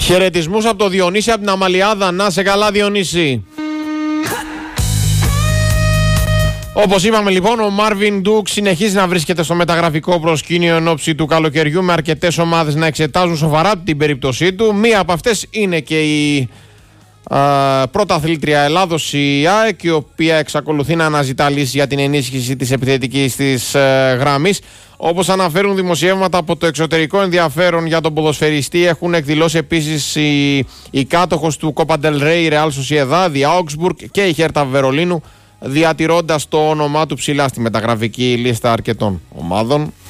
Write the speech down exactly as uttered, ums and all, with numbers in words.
Χαιρετισμούς από το Διονύση από την Αμαλιάδα. Να σε καλά, Διονύση. Όπως είπαμε λοιπόν, ο Μάρβιν Ντουκ συνεχίζει να βρίσκεται στο μεταγραφικό προσκήνιο εν ώψη του καλοκαιριού, με αρκετές ομάδες να εξετάζουν σοβαρά την περίπτωσή του. Μία από αυτές είναι και η α, πρώτα αθλήτρια Ελλάδος, η ΑΕΚ, η οποία εξακολουθεί να αναζητά λύση για την ενίσχυση της επιθετικής της ε, γραμμής. Όπως αναφέρουν δημοσιεύματα από το εξωτερικό ενδιαφέρον για τον ποδοσφαιριστή, έχουν εκδηλώσει επίσης η, η κάτοχος του Copa del Rey, Real Sociedad, η Augsburg και η Hertha Βερολίνου, διατηρώντας το όνομά του ψηλά στη μεταγραφική λίστα αρκετών ομάδων.